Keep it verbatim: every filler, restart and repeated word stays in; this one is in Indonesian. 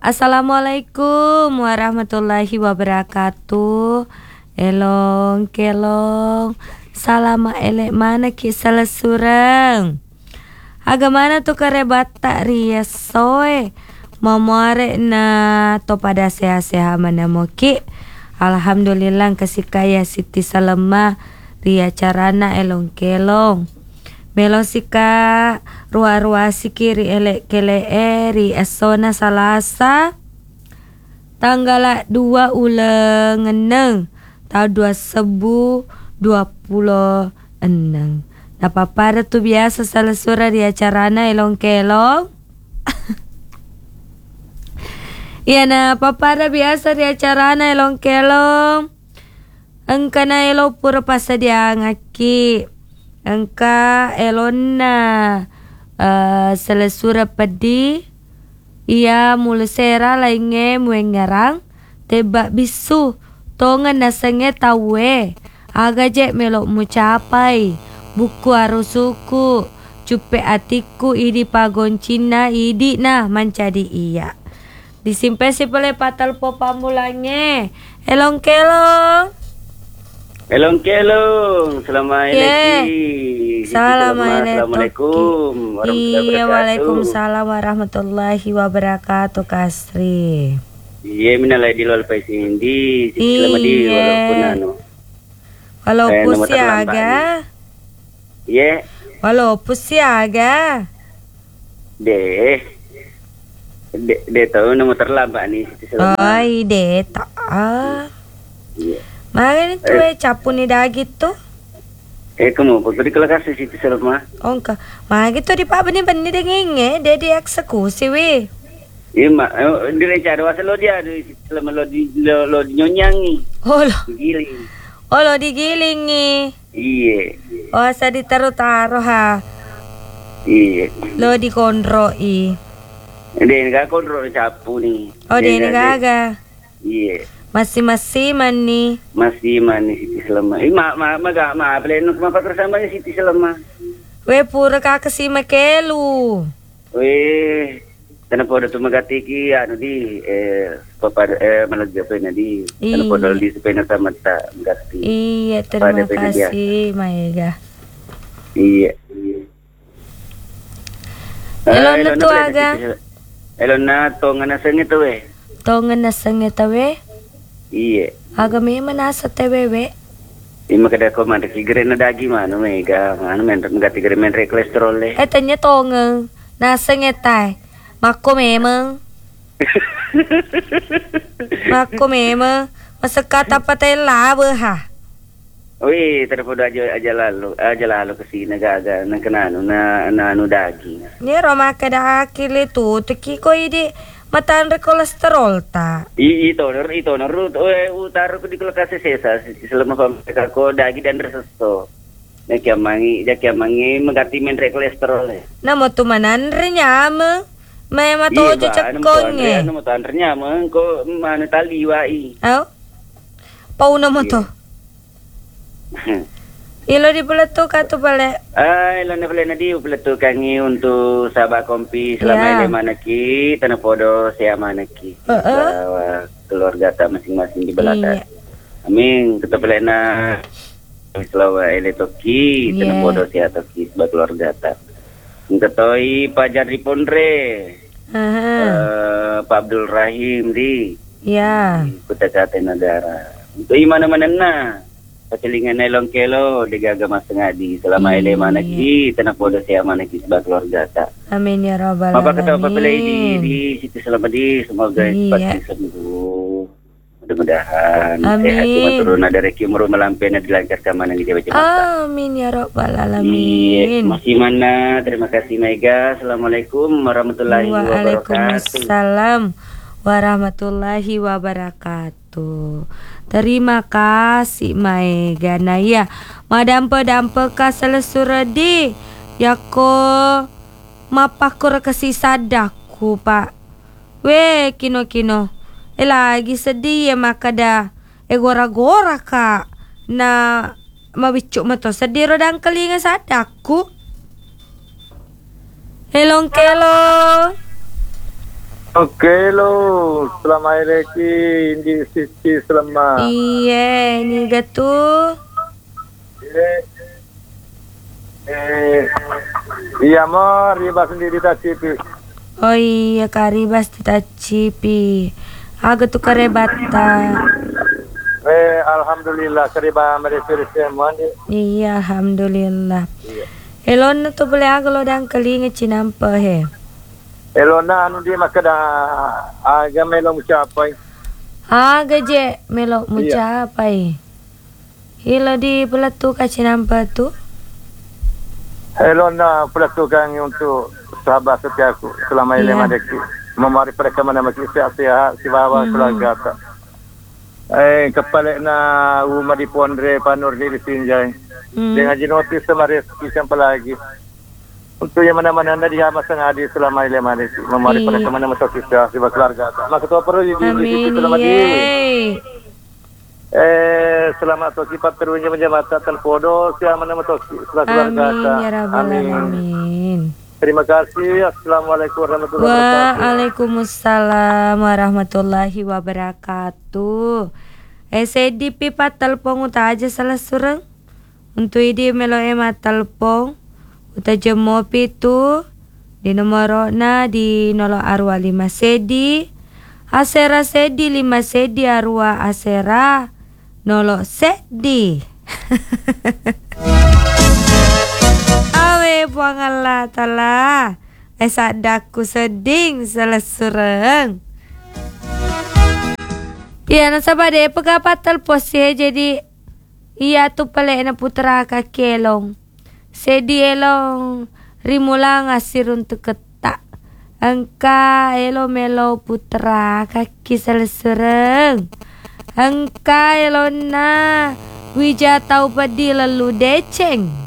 Assalamualaikum warahmatullahi wabarakatuh. Elong kelong. Salama elek mana ki salah surang. Agamana tu karebata ria soe. Mamare na to pada seha-seha mana moki. Alhamdulillah kesikaya Siti Salama ria carana elong kelong. Melosika ruah-ruah sikiri elek kele eri esona salasa tanggal dua ulang eneng tahun dua sebu dua puluh eneng. Nah papada tu biasa salah surah di acarana elong kelong. Iya nah papada biasa di acarana elong kelong. Engkana elo pura pasadia ngaki. Engka elonna uh, selesura pedi ia mulsera lainge muengerang tebak bisu tongan nasenge tawe aga je melok mucapai buku arusuku cupe atiku idi pagoncina idi nah mancadi iya disimpe si pele patal popa mulange elong kelong. Elong kelong, assalamualaikum. Assalamualaikum. Iya, waalaikumsalam warahmatullahi wabarakatuh, Kasri. Iya, minalai di luar paising di, selama di walaupun anu. Walaupun siaga. Iya. Walaupun siaga. Deh, deh, deh tahu nama terlambat nih. Oh, deh tak. Iya. Mana tu eh capu ni dah gitu? Eh kamu pergi ke lokasi Siti Salama? Oh enggak, mana gitu di pak benih-benih denginge, dia dieksekusi we. Iya mak, dia rencana wasal lo dia di Siti Salama lo di lo, lo dinyonyangi. Oh lo digiling. Oh lo digilingi. Iya. Oh asa ditaruh-taruh ha. Iya. Lo dikondroi. Dia enggak kontrol capu nih. Oh dia enggak agak. Iya. Masih-masih mani. Masih mani Siti Salama. Eh mak mak mak mak pleno sama patro sama Siti Salama. We pura ka kasi makelu. We tanah podo tu magati ki anu di eh papa eh malagya pa na di. Tanah podo di sepena sama ta magati. Iya terima kasih Maega. Iya. Elon na tu aga. Elon na to nga nasangit we. To nga nasangit we. Iya. Aga may manasa tewewe. Di makada ko man kigre na dagi mano mega ano men ngati gre men re kolesterol le. Eh tanya tong nasa ngetay. Mako memang. Mako memang masakat apa tay labo ha. Oi, terpodo aja aja lalu aja lalu ke sini gaga nang kenano na na anu dagi. Ni roma kada akile tu teki ko idi matan re kolesterol ta. I itu nor itu nor eh utara ko di lokasi sesa selama pameka ko dagi dan resesto. Nek yamangi dak yamangi mengganti men re kolesterol le. Namo tu manan re nyama. May matojo cekong eh. Namo tu andre nyama ko manu tali wai. Au. Pau namo to. Ilo di peletu katu pale. Ah, ilo na pala na di peletu kangi untuk sahabat kompi selama yeah. Mana ki tanah podo saya mana ki. Uh -uh. Keluarga ta masing-masing di belakang. Yeah. Amin, kita pala na selawa ele toki tanah podo saya toki sebagai keluarga ta. Ngetoi pajar di Pondre. Uh -huh. uh, Pak Abdul Rahim di. Ya. Yeah. Kuta kate negara. Untuk mana-mana na. Pacilingan na ilong kelo, digaga mas ngadi. Selama iya. Ele manaki, tanah podo siya manaki sebagai keluarga ta. Amin ya rabbal alamin. Mapa kata papalay di, di Siti Salama di, semoga iya. Pasti sembuh. Mudah-mudahan. Amin. Sehat cuma turun ada reki umur melampai na dilancarkan mana di baca mata. Amin ya rabbal alamin. Iya. Masih mana, terima kasih Mega. Assalamualaikum warahmatullahi wabarakatuh. Waalaikumsalam warahmatullahi wabarakatuh. Terima kasih Maega. Nah ya, madampe-dampe ka selesuradi yako mapakur kasi sadaku pak. We kino-kino. Eh lagi sedih ya makada. Eh gora-gora kak. Na mabicuk mato sedih rodang kelinga sadaku. Helong kelo. Oke lo, selama ini indi sisi selama. Iya, ini gatu. Eh, eh, iya mo, riba sendiri tak cipi. Oh iya, karibas titacipi. Aga tu karebata. Eh, alhamdulillah keriba mereka semua ni. Iya, alhamdulillah. Iya. Elon na to boleh aga lo dang kalinga cinampa he. Elona anu dia maka dah agak melo mencapai. Aga je melo Iya. mucapai. Hila di pelatu kasih nampak tu. Elona pelatukan untuk sahabat setiaku selama ini Iya. madeki. Memari mereka mana makin sehat-sehat si bawa Mhm. keluarga tak. Eh kepala na rumah di Pondre Panur di Sinjai. Hmm. Dengan jinotis semari kisah lagi. Untuk yang mana-mana anda dia masang adi selama ini madeki. Memari Iya. mereka mana masuk kisah si keluarga tak. Maka tu perlu di di Amin. selama di. Yeay. Eh, selamat toki patrunya menjamata telpodo siapa nama toki selamat Amin kata. ya rabbal alamin. Terima kasih. Assalamualaikum warahmatullahi wabarakatuh. Waalaikumsalam warahmatullahi wabarakatuh. Eh sedi pipa telpon uta aja salah surang. Untuk ini melo ema telpon uta jemo pitu di nomor na di nolo arwa lima sedi. Asera sedi lima sedi arwa asera nolo sedi. Awe buang Allah tala. Esa daku seding salah surang. Iya nasabah deh pegapatal posye jadi iya tu pala na putra ka kelong. Sedi elong rimula ngasir untuk ketak. Angka elo melo putra kaki salah surang. Angka elo na wija tau padi lalu deceng.